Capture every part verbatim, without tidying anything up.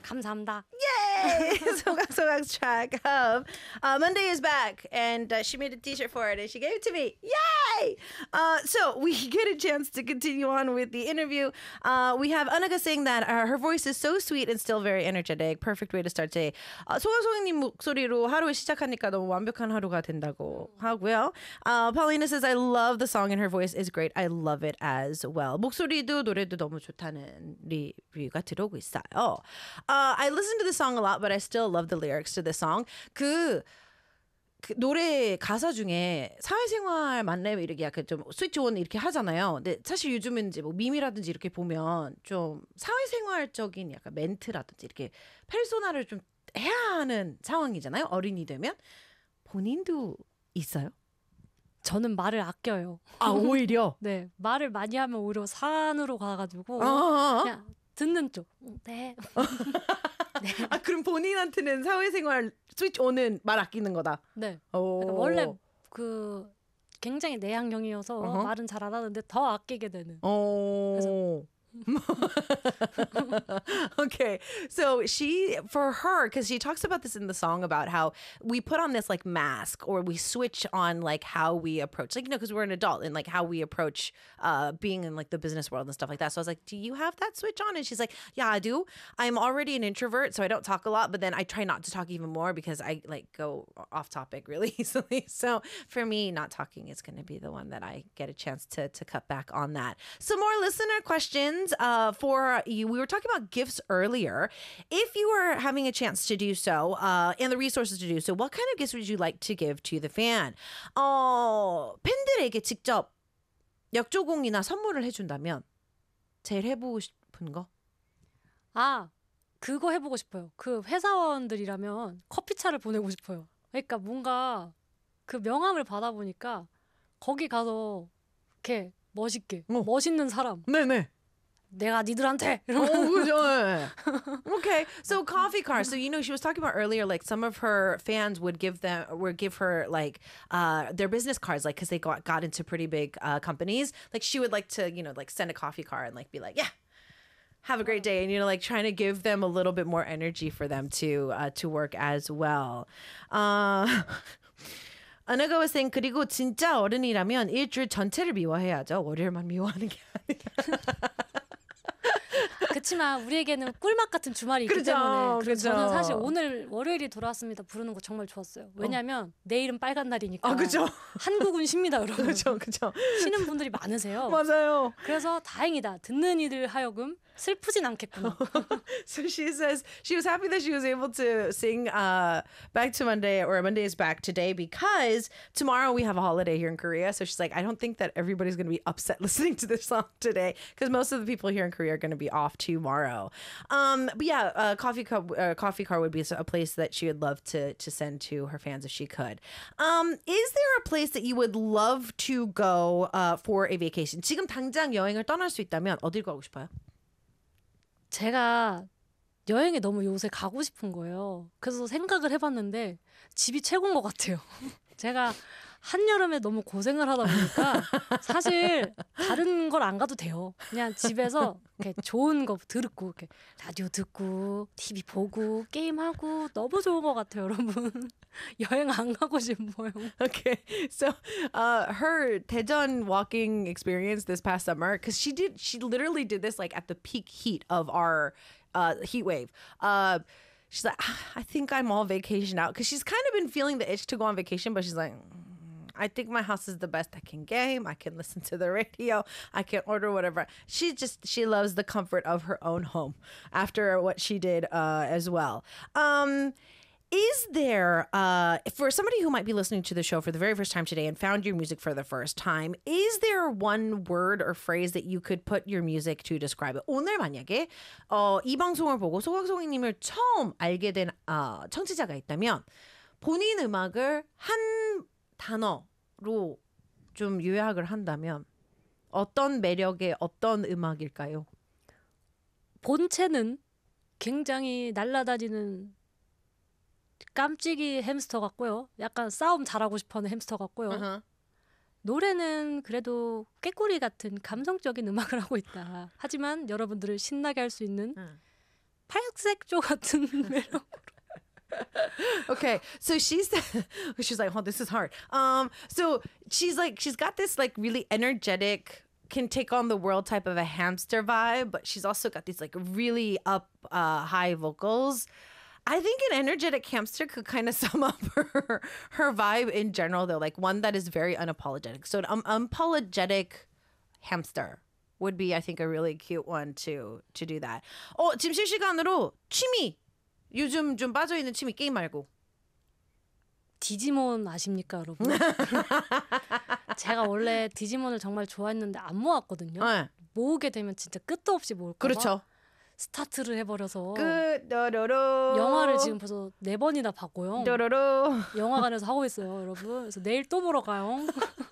감사합니다. Yay! 소각소각 track of uh, Monday is back, and uh, she made a t-shirt for it, and she gave it to me. Yay! Uh, so we get a chance to continue on with the interview. Uh, we have Anaga saying that uh, her voice is so sweet and still very energetic. Perfect way to start today. Uh, 소각소각님 목소리로 하루를 시작하니까 너무 완벽한 하루가 된다고 하고요. Uh, Paulina says, I love the song and her voice is great. I love it as well. 목소리도 노래도 너무 좋다는 리뷰가 들어오고 있어요. Uh, I listen to the song a lot, but I still love the lyrics to the song. 그, 그 노래 가사 중에 사회생활 만렙 이렇게 약간 좀 스위치 온 이렇게 하잖아요. 근데 사실 요즘은 이제 뭐 밈이라든지 이렇게 보면 좀 사회생활적인 약간 멘트라든지 이렇게 페르소나를 좀 해야 하는 상황이잖아요. 어른이 되면. 본인도 있어요? 저는 말을 아껴요. 아, 오히려? 네, 말을 많이 하면 오히려 산으로 가가지고 어어어? 그냥 듣는 쪽. 네. 네. 아, 그럼 본인한테는 사회생활 스위치 온은 말 아끼는 거다. 네. 오. 그러니까 원래 그 굉장히 내향형이어서 어허. 말은 잘 안 하는데 더 아끼게 되는. 오. Okay, so she, for her, because she talks about this in the song about how we put on this like mask or we switch on like how we approach, like, you know, because we're an adult and like how we approach uh, being in like the business world and stuff like that. So I was like, do you have that switch on? And she's like, yeah, I do. I'm already an introvert, so I don't talk a lot, but then I try not to talk even more because I like go off topic really easily. So for me, not talking is going to be the one that I get a chance to, to cut back on that. Some more listener questions. Uh, for you, we were talking about gifts earlier. If you were having a chance to do so, uh, and the resources to do so, what kind of gifts would you like to give to the fan? 어, 팬들에게 직접 역조공이나 선물을 해준다면 제일 해보고 싶은 거? 아, 그거 해보고 싶어요. 그 회사원들이라면 커피차를 보내고 싶어요. 그러니까 뭔가 그 명함을 받아보니까 거기 가서 이렇게 멋있게 어. 멋있는 사람. 네네. 내가 니들한테 Oh, 그죠. Okay, so coffee cards. So you know, she was talking about earlier, like some of her fans would give them, would give her like uh, their business cards, like because they got got into pretty big uh, companies. Like she would like to, you know, like send a coffee card and like be like, yeah, have a great day, and you know, like trying to give them a little bit more energy for them to uh, to work as well. Uh, 아나가 was saying, 그리고 진짜 어른이라면 일주일 전체를 미워해야죠. 월요일만 미워하는 게 아니라. 그렇지만 우리에게는 꿀맛 같은 주말이 있기 그렇죠, 때문에 그래서 그렇죠. 저는 사실 오늘 월요일이 돌아왔습니다 부르는 거 정말 좋았어요. 왜냐하면 어. 내일은 빨간 날이니까 아, 그렇죠. 한국은 쉽니다, 여러분. 그렇죠, 그렇죠. 쉬는 분들이 많으세요. 맞아요. 그래서 다행이다. 듣는 이들 하여금 슬프진 않겠구나. So she says she was happy that she was able to sing uh, Back to Monday, or Monday is back today, because tomorrow we have a holiday here in Korea. So she's like, I don't think that everybody's going to be upset listening to this song today, because most of the people here in Korea are going to be off tomorrow. Um, but yeah, uh, coffee cup, uh, coffee car would be a place that she would love to to send to her fans if she could. Um, is there a place that you would love to go uh, for a vacation? 지금 당장 여행을 떠날 수 있다면 어딜 가고 싶어요? 제가 여행에 너무 요새 가고 싶은 거예요. 그래서 생각을 해봤는데 집이 최고인 것 같아요. 제가 한여름에 너무 고생을 하다 보니까 사실 다른 걸 안 가도 돼요. 그냥 집에서 이렇게 좋은 거 듣고 이렇게 라디오 듣고 티비 보고 게임하고 너무 좋은 것 같아요, 여러분. 여행 안 가고 싶어요. Okay, so uh, her Daejeon walking experience this past summer, because she did, she literally did this like at the peak heat of our uh, heat wave. Uh, she's like, "Ah, I think I'm all vacation out," because she's kind of been feeling the itch to go on vacation, but she's like, "Mm, I think my house is the best I can game. I can listen to the radio. I can order whatever." She just, she loves the comfort of her own home after what she did uh, as well. Um, Is there, uh, for somebody who might be listening to the show for the very first time today and found your music for the first time, is there one word or phrase that you could put your music to describe it? 오늘 만약에 어, 이 방송을 보고 소각송이님을 처음 알게 된 어, 청취자가 있다면 본인 음악을 한 단어로 좀 요약을 한다면 어떤 매력의 어떤 음악일까요? 본체는 굉장히 날아다니는 깜찍이 햄스터 같고요. 약간 싸움 잘하고 싶어하는 햄스터 같고요. Uh-huh. 노래는 그래도 꾀꼬리 같은 감성적인 음악을 하고 있다. 하지만 여러분들을 신나게 할 수 있는 응. 팔색조 같은 매력. Okay, so she's she's like, oh, this is hard. Um, so she's like, she's got this like really energetic, can take on the world type of a hamster vibe, but she's also got these like really up uh, high vocals. I think an energetic hamster could kind of sum up her her vibe in general, though. Like one that is very unapologetic. So an um, unapologetic hamster would be, I think, a really cute one to to do that. 어, 지금 실시간으로 취미. 요즘 좀 빠져있는 취미 게임 말고. 디지몬 아십니까, 여러분? 제가 원래 디지몬을 정말 좋아했는데 안 모았거든요. 네. 모으게 되면 진짜 끝도 없이 모을까 봐 그렇죠. 스타트를 해버려서 끝 도로로. 영화를 지금 벌써 네 번이나 봤고요. 도로로. 영화관에서 하고 있어요, 여러분. 그래서 내일 또 보러 가요.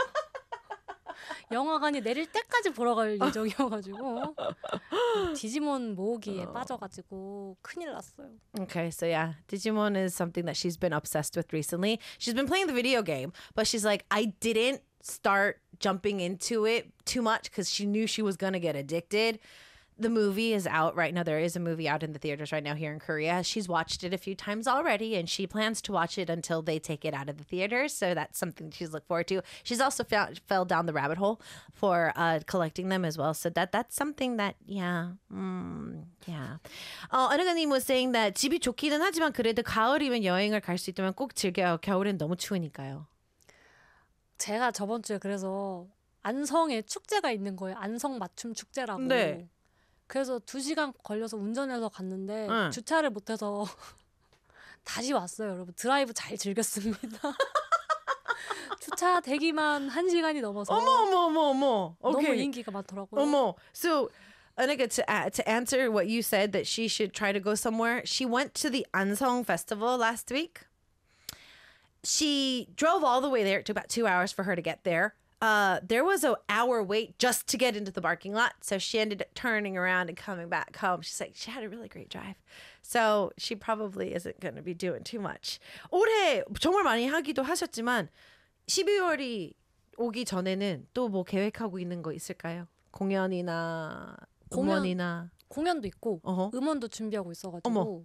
영화관이 내릴 때까지 보러 갈 예정이어가지고 디지몬 모으기에 빠져가지고 큰일 났어요. Okay, so yeah, Digimon is something that she's been obsessed with recently. She's been playing the video game, but she's like, I didn't start jumping into it too much because she knew she was gonna get addicted. The movie is out right now. There is a movie out in the theaters right now here in Korea. She's watched it a few times already, and she plans to watch it until they take it out of the theaters. So that's something she's looked forward to. She's also found, fell down the rabbit hole for uh, collecting them as well. So that that's something that, yeah, mm, yeah. 어, 아르가님 was saying that 집이 좋기는 하지만 그래도 가을이면 여행을 갈 수 있다면 꼭 즐겨요. 겨울엔 너무 추우니까요. 제가 저번 주에 그래서 안성에 축제가 있는 거예요. 안성 맞춤 축제라고. 네. 그래서 두 시간 걸려서 운전해서 갔는데 응. 주차를 못해서 다시 왔어요. 여러분 드라이브 잘 즐겼습니다. 주차 대기만 한 시간이 넘어서 어머 어머 어머 어머. 너무 Okay. 인기가 많더라고요. 어머. So, Anika, to uh, to answer what you said that she should try to go somewhere, she went to the Ansong Festival last week. She drove all the way there. It took about two hours for her to get there. Uh, there was an hour wait just to get into the parking lot. So she ended up turning around and coming back home. She's like, she had a really great drive. So she probably isn't going to be doing too much. 올해 정말 많이 하기도 하셨지만 십이월이 오기 전에는 또 뭐 계획하고 있는 거 있을까요? 공연이나 공연- 음원이나. 공연도 있고 어허. 음원도 준비하고 있어가지고 어머.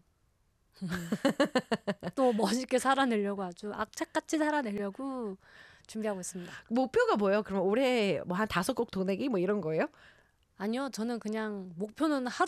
또 멋있게 살아내려고 아주 악착같이 살아내려고 준비하고 있습니다. 목표가 뭐예요? 그럼 올해 뭐 한 다섯 곡 더 내기 뭐 이런 거예요? 아니요, 저는 그냥 목표는 하루